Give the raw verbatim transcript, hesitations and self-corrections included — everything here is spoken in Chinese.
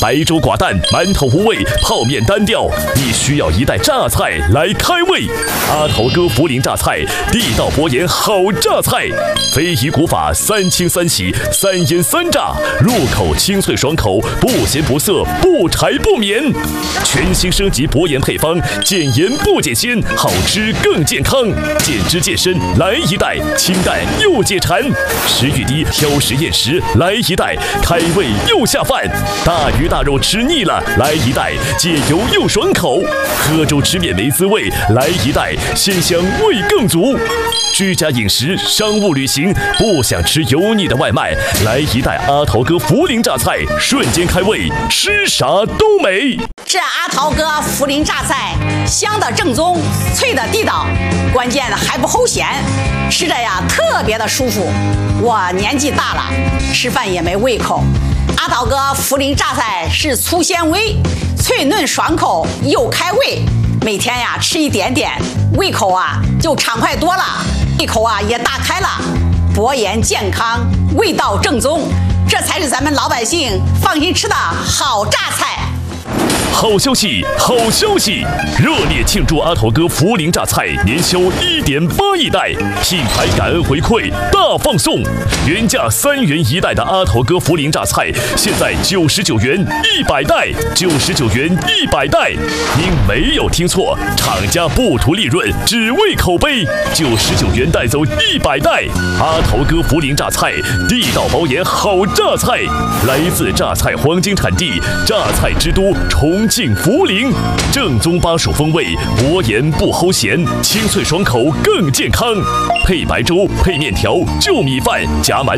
白粥寡淡，馒头无味，泡面单调，你需要一袋榨菜来开胃。阿头哥涪陵榨菜，地道博研好榨菜，非遗古法三清三洗三腌三炸，入口清脆爽口，不咸不涩，不柴不绵。全新升级博研配方，减盐不减鲜，好吃更健康，减脂健身来一袋，清淡又解馋，食欲低挑食厌食来一袋，开胃又下饭，大鱼大肉吃腻了来一袋，解油又爽口，喝粥吃面没滋味来一袋，鲜香味更足。居家饮食、商务旅行不想吃油腻的外卖，来一袋阿头哥涪陵榨菜，瞬间开胃，吃啥都美。 这阿头哥涪陵榨菜香的正宗，脆的地道，关键还不齁咸，吃着呀特别的舒服。我年纪大了，吃饭也没胃口。阿头哥涪陵榨菜是粗纤维，脆嫩爽口又开胃，每天呀吃一点点，胃口啊就畅快多了，胃口啊也大开了。博研健康，味道正宗，这才是咱们老百姓放心吃的好榨菜。 好消息，好消息！热烈庆祝阿头哥涪陵榨菜年销一点八亿袋，品牌感恩回馈大放送，原价三元一袋的阿头哥涪陵榨菜，现在九十九元一百袋，九十九元一百袋。您没有听错，厂家不图利润，只为口碑，九十九元带走一百袋。阿头哥涪陵榨菜，地道保研好榨菜，来自榨菜黄金产地，榨菜之都重庆涪陵，正宗巴蜀风味，博研不齁咸，清脆爽口更健康。配白粥，配面条，就米饭，夹馒